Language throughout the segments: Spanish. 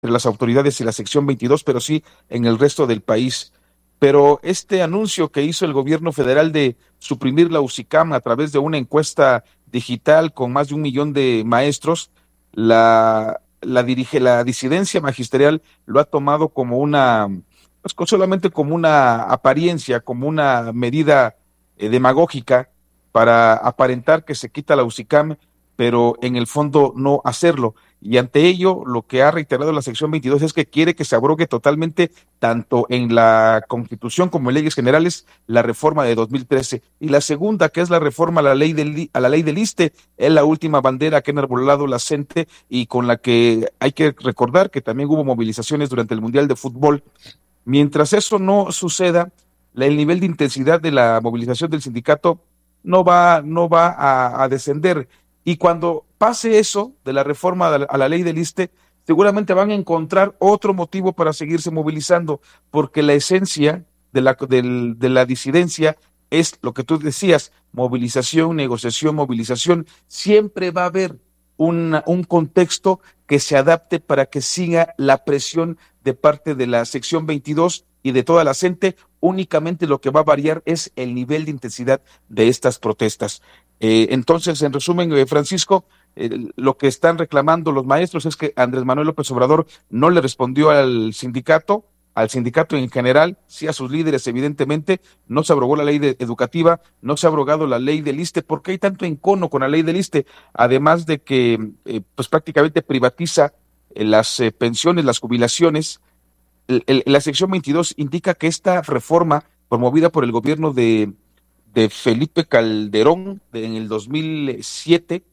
entre las autoridades y la sección 22, pero sí en el resto del país. Pero este anuncio que hizo el gobierno federal de suprimir la UCICAM a través de una encuesta digital con más de 1 millón de maestros, la disidencia magisterial lo ha tomado como pues solamente como una apariencia, como una medida demagógica para aparentar que se quita la UCICAM, pero en el fondo no hacerlo. Y ante ello, lo que ha reiterado la sección 22 es que quiere que se abrogue totalmente, tanto en la Constitución como en leyes generales, la reforma de 2013. Y la segunda, que es la reforma a la ley del ISSSTE, es la última bandera que ha enarbolado la CENTE y con la que hay que recordar que también hubo movilizaciones durante el Mundial de Fútbol. Mientras eso no suceda, el nivel de intensidad de la movilización del sindicato no va a descender. Y cuando pase eso de la reforma a la ley del ISSSTE, seguramente van a encontrar otro motivo para seguirse movilizando, porque la esencia de la disidencia es lo que tú decías: movilización, negociación, movilización. Siempre va a haber un contexto que se adapte para que siga la presión de parte de la sección 22 y de toda la gente. Únicamente lo que va a variar es el nivel de intensidad de estas protestas. Entonces, en resumen, Francisco, lo que están reclamando los maestros es que Andrés Manuel López Obrador no le respondió al sindicato en general, sí a sus líderes, evidentemente. No se abrogó la ley educativa, no se ha abrogado la ley del ISSSTE. ¿Por qué hay tanto encono con la ley del ISSSTE? Además de que pues prácticamente privatiza las pensiones, las jubilaciones. La sección 22 indica que esta reforma, promovida por el gobierno de Felipe Calderón en el 2007,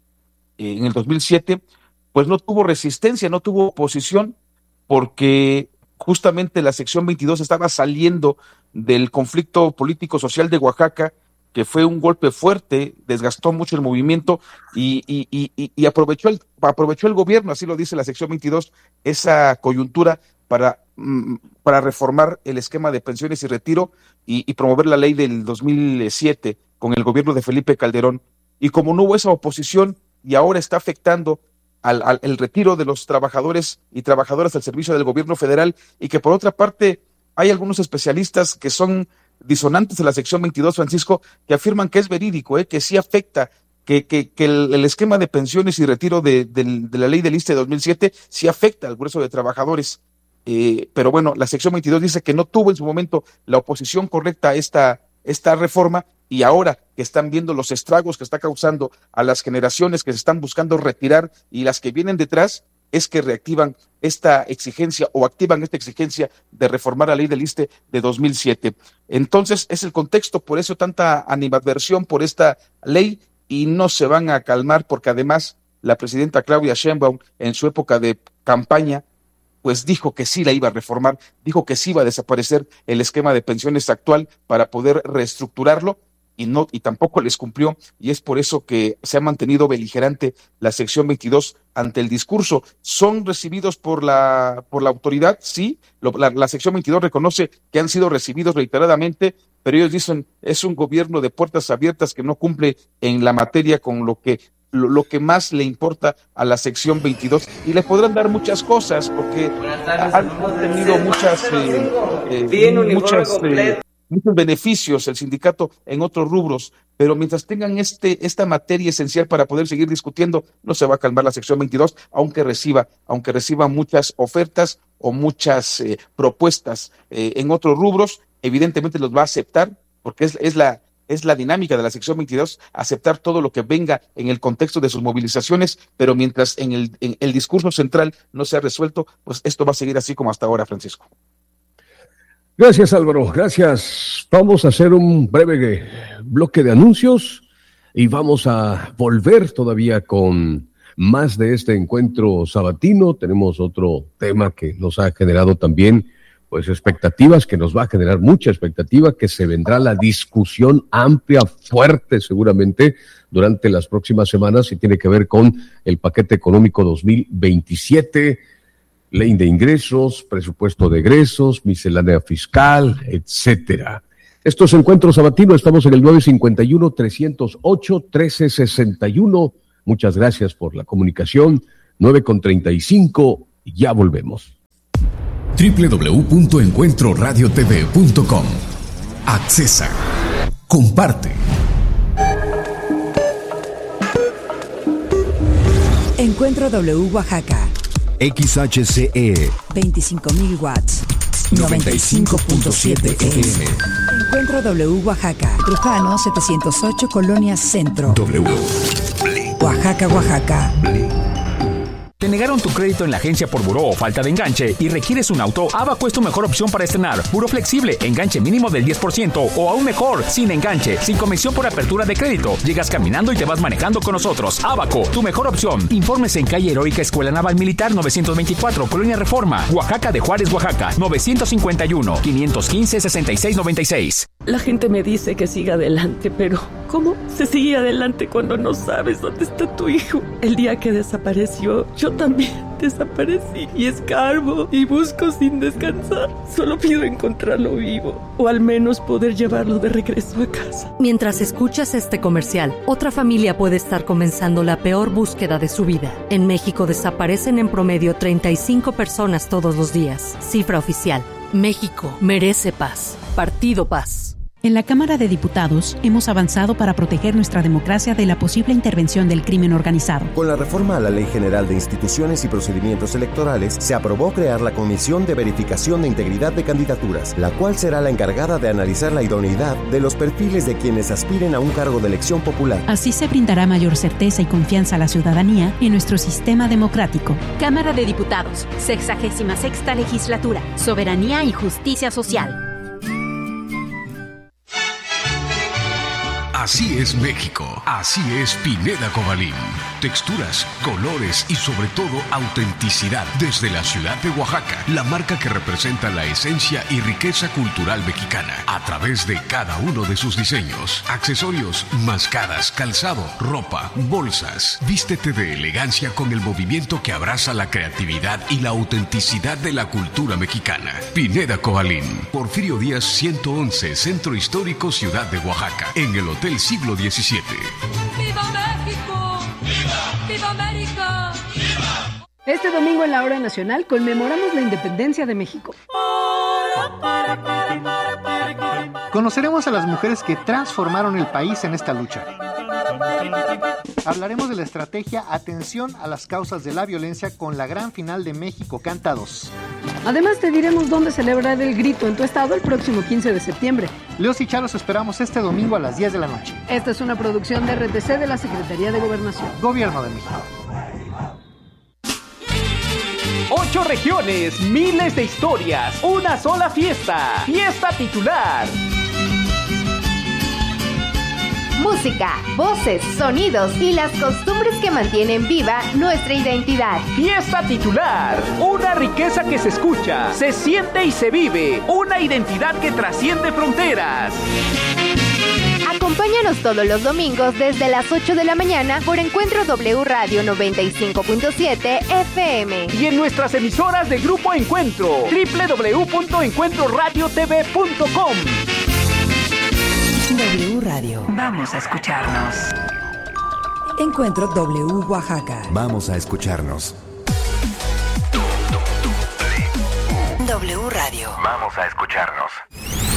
pues no tuvo resistencia, no tuvo oposición, porque justamente la sección 22 estaba saliendo del conflicto político-social de Oaxaca, que fue un golpe fuerte, desgastó mucho el movimiento y aprovechó el gobierno, así lo dice la sección 22, esa coyuntura para reformar el esquema de pensiones y retiro y promover la ley del 2007 con el gobierno de Felipe Calderón. Y como no hubo esa oposición y ahora está afectando el retiro de los trabajadores y trabajadoras al servicio del gobierno federal, y que por otra parte hay algunos especialistas que son disonantes de la sección 22, Francisco, que afirman que es verídico, que sí afecta, que el esquema de pensiones y retiro de la ley del ISSSTE de 2007 sí afecta al grueso de trabajadores. Pero bueno, la sección 22 dice que no tuvo en su momento la oposición correcta a esta reforma, y ahora que están viendo los estragos que está causando a las generaciones que se están buscando retirar y las que vienen detrás, es que reactivan esta exigencia o activan esta exigencia de reformar la ley del ISSSTE de 2007. Entonces es el contexto, por eso tanta animadversión por esta ley, y no se van a calmar, porque además la presidenta Claudia Sheinbaum en su época de campaña pues dijo que sí la iba a reformar, dijo que sí iba a desaparecer el esquema de pensiones actual para poder reestructurarlo, y tampoco les cumplió, y es por eso que se ha mantenido beligerante la sección 22 ante el discurso. Son recibidos por la autoridad, sí, la sección 22 reconoce que han sido recibidos reiteradamente, pero ellos dicen es un gobierno de puertas abiertas que no cumple en la materia con lo que más le importa a la sección 22, y le podrán dar muchas cosas porque han tenido muchos beneficios el sindicato en otros rubros, pero mientras tengan esta materia esencial para poder seguir discutiendo, no se va a calmar la sección 22, aunque reciba muchas ofertas o muchas propuestas en otros rubros. Evidentemente los va a aceptar, porque es la dinámica de la sección 22, aceptar todo lo que venga en el contexto de sus movilizaciones, pero mientras en el discurso central no se ha resuelto, pues esto va a seguir así como hasta ahora, Francisco. Gracias, Álvaro, gracias. Vamos a hacer un breve bloque de anuncios y vamos a volver todavía con más de este encuentro sabatino. Tenemos otro tema que nos ha generado también pues expectativas, que nos va a generar mucha expectativa, que se vendrá la discusión amplia, fuerte seguramente durante las próximas semanas, y tiene que ver con el paquete económico 2027, ley de ingresos, presupuesto de egresos, miscelánea fiscal, etcétera. Estos encuentros sabatinos, estamos en el 951-308-1361. Muchas gracias por la comunicación. 9:35, ya volvemos. www.encuentroradiotv.com. Accesa. Comparte. Encuentro W Oaxaca. XHCE 25.000 watts. 95.7 FM. Encuentro W Oaxaca. Trujano 708, Colonia Centro. Oaxaca, Oaxaca. ¿Te negaron tu crédito en la agencia por buró o falta de enganche y requieres un auto? Abaco es tu mejor opción para estrenar. Buró flexible, enganche mínimo del 10% o aún mejor, sin enganche, sin comisión por apertura de crédito. Llegas caminando y te vas manejando con nosotros. Abaco, tu mejor opción. Informes en calle Heroica Escuela Naval Militar 924, Colonia Reforma, Oaxaca de Juárez, Oaxaca, 951-515-6696. La gente me dice que siga adelante, pero ¿cómo se sigue adelante cuando no sabes dónde está tu hijo? El día que desapareció, yo también desaparecí y escarbo y busco sin descansar. Solo pido encontrarlo vivo o al menos poder llevarlo de regreso a casa. Mientras escuchas este comercial, otra familia puede estar comenzando la peor búsqueda de su vida. En México desaparecen en promedio 35 personas todos los días. Cifra oficial. México merece paz. Partido Paz. En la Cámara de Diputados hemos avanzado para proteger nuestra democracia de la posible intervención del crimen organizado. Con la reforma a la Ley General de Instituciones y Procedimientos Electorales, se aprobó crear la Comisión de Verificación de Integridad de Candidaturas, la cual será la encargada de analizar la idoneidad de los perfiles de quienes aspiren a un cargo de elección popular. Así se brindará mayor certeza y confianza a la ciudadanía en nuestro sistema democrático. Cámara de Diputados, 66ª Legislatura, Soberanía y Justicia Social. Así es México, así es Pineda Cobalín. Texturas, colores y sobre todo autenticidad desde la ciudad de Oaxaca, la marca que representa la esencia y riqueza cultural mexicana a través de cada uno de sus diseños, accesorios, mascadas, calzado, ropa, bolsas. Vístete de elegancia con el movimiento que abraza la creatividad y la autenticidad de la cultura mexicana. Pineda Cobalín, Porfirio Díaz 111, Centro Histórico, Ciudad de Oaxaca, en el Hotel Siglo XVII. ¡Viva México! ¡Viva! ¡Viva América! ¡Viva! Este domingo en la Hora Nacional conmemoramos la independencia de México. Conoceremos a las mujeres que transformaron el país en esta lucha. Hablaremos de la estrategia Atención a las causas de la violencia con la gran final de México Canta 2. Además te diremos dónde celebrar el grito en tu estado el próximo 15 de septiembre. Leos y Chalos esperamos este domingo a las 10 de la noche. Esta es una producción de RTC de la Secretaría de Gobernación. Gobierno de México. 8 regiones, miles de historias, una sola fiesta. Fiesta titular. Música, voces, sonidos y las costumbres que mantienen viva nuestra identidad. Fiesta titular, una riqueza que se escucha, se siente y se vive, una identidad que trasciende fronteras. Acompáñanos todos los domingos desde las 8 de la mañana por Encuentro W Radio 95.7 FM. Y en nuestras emisoras de Grupo Encuentro, www.encuentroradiotv.com. W Radio. Vamos a escucharnos. Encuentro W Oaxaca. Vamos a escucharnos. W Radio. Vamos a escucharnos.